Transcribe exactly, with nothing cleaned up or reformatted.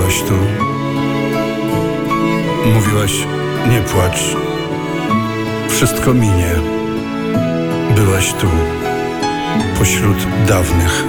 byłaś tu. Mówiłaś, nie płacz, wszystko minie. Byłaś tu, pośród dawnych